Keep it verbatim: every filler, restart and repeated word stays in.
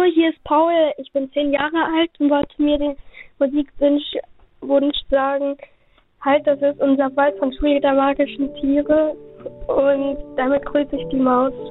Hallo, hier ist Paul. Ich bin zehn Jahre alt und wollte mir den Musikwunsch Wunsch sagen. Halt, das ist unser Wald von Schule der magischen Tiere. Und damit grüße ich die Maus.